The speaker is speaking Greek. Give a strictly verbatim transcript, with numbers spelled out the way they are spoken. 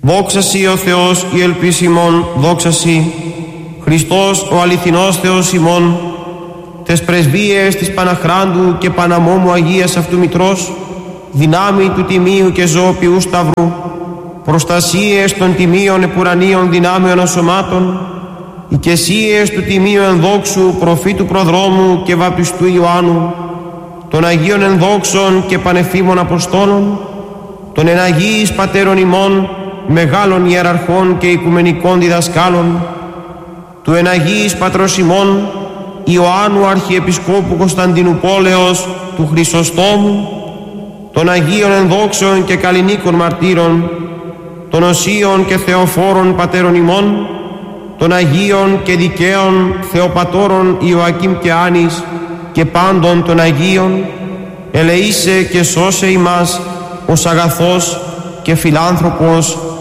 Δόξα Σοι ο Θεός η ελπίς ημών, δόξα Σοι, Χριστός ο αληθινός Θεός ημών, τες πρεσβείες της Παναχράντου και Παναμόμου Αγίας αυτού Μητρός, δυνάμει του τιμίου και ζωοποιού Σταυρού, προστασίες των τιμίων επουρανίων δυνάμεων ασωμάτων, οικεσίες του τιμίου ενδόξου προφήτου προδρόμου και βαπτιστού Ιωάννου, των Αγίων ενδόξων και πανεφήμων Αποστόλων, των εναγίης πατέρων ημών, μεγάλων ιεραρχών και οικουμενικών διδασκάλων, του εναγίης πατρός ημών, Ιωάννου Αρχιεπισκόπου Κωνσταντινουπόλεως του Χρυσοστόμου, των Αγίων ενδόξεων και καλλινίκων μαρτύρων, των οσίων και θεοφόρων πατέρων ημών, των Αγίων και δικαίων Θεοπατώρων Ιωακήμ και Άνης και πάντων των Αγίων, ελεήσε και σώσε ημάς ως αγαθός και φιλάνθρωπος